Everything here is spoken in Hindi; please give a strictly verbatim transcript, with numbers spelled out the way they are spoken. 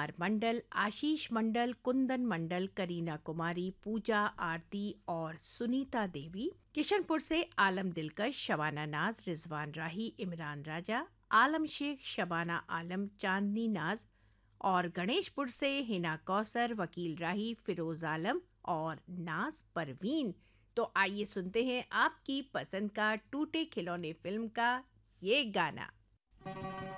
आर मंडल, आशीष मंडल, कुंदन मंडल, करीना कुमारी, पूजा, आरती और सुनीता देवी। किशनपुर से आलम दिलकश, शबाना नाज, रिजवान राही, इमरान राजा, आलम शेख, शबाना आलम, चांदनी नाज और गणेशपुर से हिना कौसर, वकील राही, फिरोज आलम और नाज परवीन। तो आइए सुनते हैं आपकी पसंद का टूटे खिलौने फिल्म का ये गाना।